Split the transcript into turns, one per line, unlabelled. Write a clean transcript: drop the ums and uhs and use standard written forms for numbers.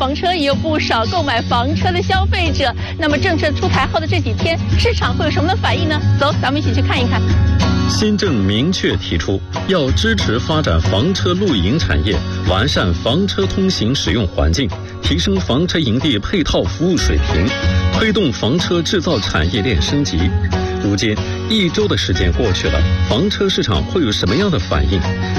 房车，也有不少购买房车的消费者。那么政策出台后的这几天，市场会有什么的反应呢？走，咱们一起去看一看。
新政明确提出，要支持发展房车露营产业，完善房车通行使用环境，提升房车营地配套服务水平，推动房车制造产业链升级。如今1周的时间过去了，房车市场会有什么样的反应？